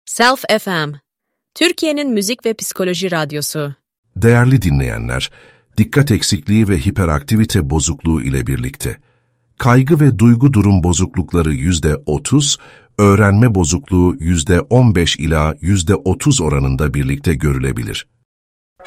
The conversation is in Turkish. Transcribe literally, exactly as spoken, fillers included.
Self F M, Türkiye'nin müzik ve psikoloji radyosu. Değerli dinleyenler, dikkat eksikliği ve hiperaktivite bozukluğu ile birlikte, kaygı ve duygu durum bozuklukları yüzde otuz, öğrenme bozukluğu yüzde on beş ila yüzde otuz oranında birlikte görülebilir.